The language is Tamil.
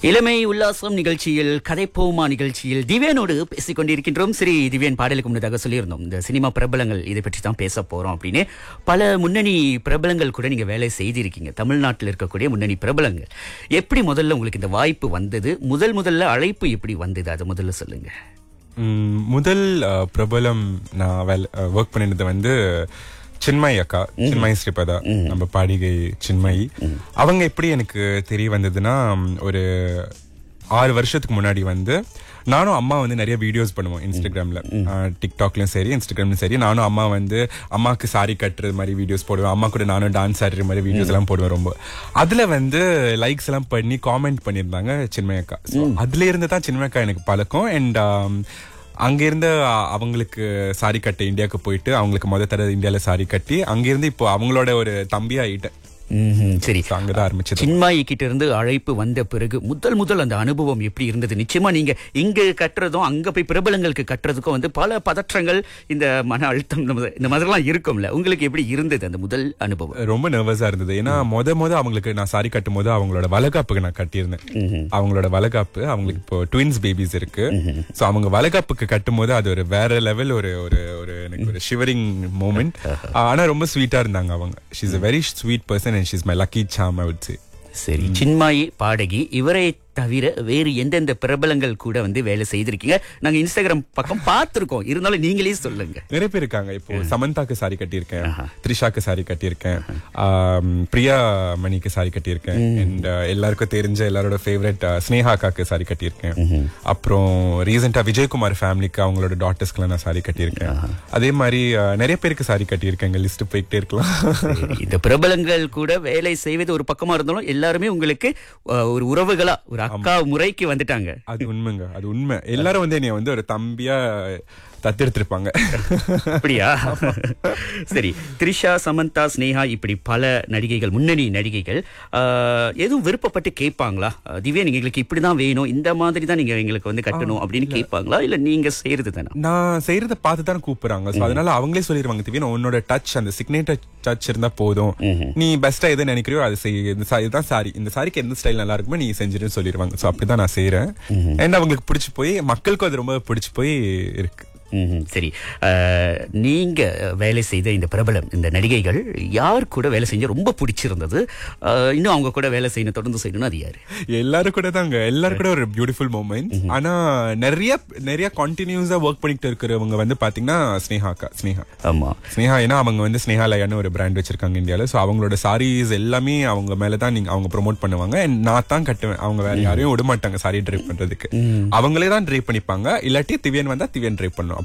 இளமை உல்லாசம் நிகழ்ச்சியில் கதைப்போமா நிகழ்ச்சியில் திவ்யானோடு பேசிக் கொண்டிருக்கின்றோம். சரி, திவ்யான் பாடலுக்கு முன்னதாக சொல்லியிருந்தோம் இந்த சினிமா பிரபலங்கள் இதை பற்றி தான் பேச போறோம் அப்படின்னு. பல முன்னணி பிரபலங்கள் கூட நீங்க வேலை செய்திருக்கீங்க. தமிழ்நாட்டில் இருக்கக்கூடிய முன்னணி பிரபலங்கள். எப்படி முதல்ல உங்களுக்கு இந்த வாய்ப்பு வந்தது? முதல்ல அழைப்பு எப்படி வந்தது? அதை முதல்ல சொல்லுங்க. முதல் பிரபலம் நான் ஒர்க் பண்ணினது வந்து சின்மயி அக்கா, சின்மயி ஸ்ரீபதா, நம்ம பாடிகை சின்மயி. அவங்க எப்படி எனக்கு தெரிய வந்ததுன்னா, ஒரு 6 வருஷத்துக்கு முன்னாடி வந்து நானும் அம்மா வந்து நிறைய வீடியோஸ் பண்ணுவோம் இன்ஸ்டாகிராம்ல, டிக்டாக்லயும் சரி இன்ஸ்டாகிராம்லயும் சரி. நானும் அம்மா வந்து அம்மாக்கு சாரி கட்டுறது மாதிரி வீடியோஸ் போடுவேன். அம்மா கூட நானும் டான்ஸ் ஆடுற மாதிரி வீடியோஸ் எல்லாம் போடுவேன். ரொம்ப அதுல வந்து லைக்ஸ் எல்லாம் பண்ணி காமெண்ட் பண்ணிருந்தாங்க சின்மயி அக்கா. அதுல இருந்து தான் சின்மயி அக்கா எனக்கு பழக்கம். அண்ட் அங்கிருந்து அவங்களுக்கு சாரி கட்ட இந்தியாவுக்கு போயிட்டு அவங்களுக்கு தடவை இந்தியால சாரி கட்டி அங்கிருந்து இப்போ அவங்களோட ஒரு தம்பி ஆயிட்டேன். சரி, அங்கதான் ஆரம்பிச்சது. சின்மயி கிட்ட இருந்து அழைப்பு வந்த பிறகு முதல் அந்த அனுபவம் எப்படி இருந்தது? நிச்சயமா நீங்க இங்க கட்டுறதும் அங்க போய் பிரபலங்களுக்கு கட்டுறதுக்கும் வந்து பல பதற்றங்கள், இந்த மன அழுத்தம் இந்த மாதிரிலாம் இருக்கும்ல. உங்களுக்கு எப்படி இருந்தது அந்த முதல் அனுபவம்? ரொம்ப நர்வஸா இருந்தது. ஏன்னா அவங்களுக்கு நான் சாரி கட்டும் போது அவங்களோட வளகாப்புக்கு நான் கட்டியிருந்தேன். அவங்களோட வளகாப்பு, அவங்களுக்கு இப்போ ட்வின்ஸ் பேபிஸ் இருக்கு. சோ அவங்க வளகாப்புக்கு கட்டும் போது அது ஒரு வேற லெவல், ஒரு எனக்கு ஒரு ஷிவரிங் மூமெண்ட். ஆனா ரொம்ப ஸ்வீட்டா இருந்தாங்க அவங்க. She is a very sweet person and she's my lucky charm, I would say. சரி, சின்மயி பாடகி. இவரை தவிர வேறு எந்தெந்த பிரபலங்கள் கூட வந்து வேலை செய்திருக்கீங்க? நாங்க இன்ஸ்டாகிராம் பக்கம் பார்த்திருக்கோம், இருந்தாலும் நீங்களே சொல்லுங்க. நிறைய பேர் இருக்காங்க. இப்போ சமந்தாக்கு சாரி கட்டியிருக்கேன், த்ரிஷாக்கு சாரி கட்டியிருக்கேன், பிரியா மணிக்கு சாரி கட்டியிருக்கேன், அண்ட் எல்லாருக்கும் தெரிஞ்ச எல்லாரோட ஃபேவரட் ஸ்னேஹாக்காக்கு சாரி கட்டியிருக்கேன். அப்புறம் ரீசெண்டா விஜயகுமார் ஃபேமிலிக்கு அவங்களோட டாட்டர்ஸ்க்குலாம் நான் சாரி கட்டியிருக்கேன். அதே மாதிரி நிறைய பேருக்கு சாரி கட்டியிருக்கேன். லிஸ்ட் போயிட்டே இருக்கலாம். இந்த பிரபலங்கள் கூட வேலை செய்வது ஒரு பக்கமா இருந்தாலும் எல்லாருமே உங்களுக்கு ஒரு உறவுகளா, ஒரு அக்கா முறைக்கு வந்துட்டாங்க. அது உண்மைங்க, அது உண்மை. எல்லாரும் வந்து என்னைய வந்து ஒரு தம்பியா தத்தெடுத்திருப்பாங்க. அப்படியா? சரி, த்ரிஷா, சமந்தா, ஸ்னேகா, இப்படி பல நடிகைகள், முன்னணி நடிகைகள் எதுவும் விருப்பப்பட்டு கேட்பாங்களா? திவ்யா, நீங்க எங்களுக்கு இப்படிதான் வேணும், இந்த மாதிரி தான் நீங்க எங்களுக்கு வந்து கட்டணும் அப்படின்னு கேட்பாங்களா? இல்ல நீங்க செய்யறது தானே? நான் செய்யறத பார்த்து தான் கூப்பிடுறாங்க. அதனால அவங்களே சொல்லிடுவாங்க, திவ்யா உன்னோட டச், அந்த சிக்னேச்சர் டச் இருந்தா போதும், நீ பெஸ்டா எது நினைக்கிறியோ அது செய், இதுதான் சாரி, இந்த சாரிக்கு எந்த ஸ்டைல் நல்லா இருக்குமோ நீ செஞ்சுட்டு சொல்லிடுவாங்க. சோ அப்படிதான் நான் செய்யறேன். அண்ட் அவங்களுக்கு பிடிச்சு போய், மக்களுக்கும் அது ரொம்ப பிடிச்சு போய் இருக்கு. சரி, நீங்க வேலை செய்த இந்த பிரபலம், இந்த நடிகைகள் யார் கூட வேலை செஞ்ச ரொம்ப பிடிச்சிருந்தது? இன்னும் அவங்க கூட வேலை செய்யணும், தொடர்ந்து செய்யணும், அது யாரு? எல்லாரும் கூட தாங்க. எல்லாரும் கூட ஒரு பியூட்டிஃபுல் மூமெண்ட். ஆனா நிறைய கண்டினியூஸா ஒர்க் பண்ணிட்டு இருக்கிறவங்க வந்து பாத்தீங்கன்னா ஸ்னேஹா. ஆமா, ஸ்னேஹா. ஏன்னா அவங்க வந்து ஸ்னேஹா லயான்னு ஒரு பிராண்ட் வச்சிருக்காங்க இந்தியால. சோ அவங்களோட சாரீஸ் எல்லாமே அவங்க மேலதான் அவங்க ப்ரொமோட் பண்ணுவாங்க. நான் தான் கட்டுவேன். அவங்க வேற யாரையும் விட மாட்டாங்க சாரி ட்ரை பண்றதுக்கு. அவங்களே தான் ட்ரை பண்ணிப்பாங்க. இல்லாட்டி திவ்யன் வந்தா திவ்யன் ட்ரை பண்ணும்.